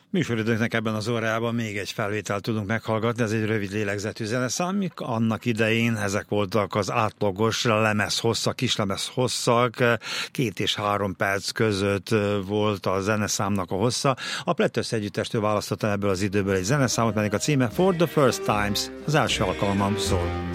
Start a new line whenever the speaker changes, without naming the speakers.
Műsoridőnknek ebben az órában még egy felvételt tudunk meghallgatni, ez egy rövid lélegzetű zeneszám, annak idején ezek voltak az átlagos lemezhosszak, kislemez hosszak, 2 és 3 perc között volt a zeneszámnak a hossza. A Platters együttestől választottam ebből az időből egy zeneszámot, melynek a címe For the First Times, az első alkalmam szól.